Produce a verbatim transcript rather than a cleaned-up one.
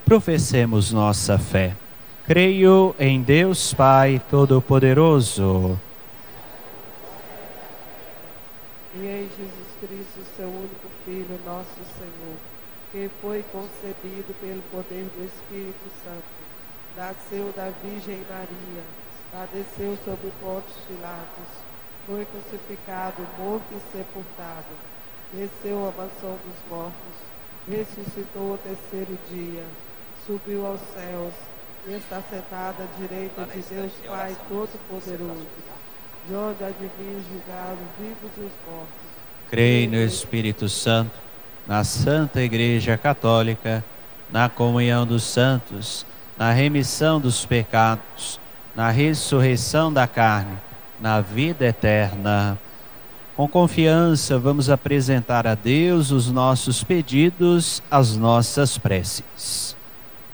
Professemos nossa fé. Creio em Deus Pai Todo-Poderoso, e em Jesus Cristo, seu único Filho, nosso Senhor, que foi concebido pelo poder do Espírito Santo, nasceu da Virgem Maria, padeceu sob Pôncio Pilatos, foi crucificado, morto e sepultado, desceu à mansão dos mortos, ressuscitou ao terceiro dia, subiu aos céus e está sentado à direita de Deus Pai Todo-Poderoso, de onde há de vir julgar os vivos e os mortos. creio no Espírito Santo, na Santa Igreja Católica, na comunhão dos santos, na remissão dos pecados, na ressurreição da carne, na vida eterna. Com confiança, vamos apresentar a Deus os nossos pedidos, as nossas preces.